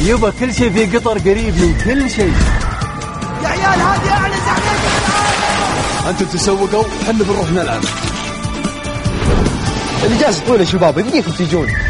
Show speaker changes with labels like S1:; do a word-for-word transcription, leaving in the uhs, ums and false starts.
S1: يبا كل شيء في قطر قريب من كل شيء.
S2: يا عيال هذه أعلى زعلان.
S1: أنتم تسوقوا، حنا بنروح نلعب.
S3: الإجازة طويلة شباب، يمديكم تجون.